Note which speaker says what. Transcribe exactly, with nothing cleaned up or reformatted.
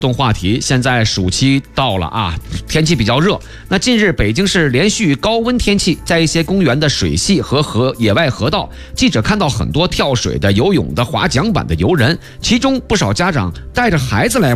Speaker 1: 动话题，现在暑期到了啊，天气比较热。那近日北京市连续高温天气，在一些公园的水系和河野外河道，记者看到很多跳水的、游泳的、划桨板的游人，其中不少家长带着孩子来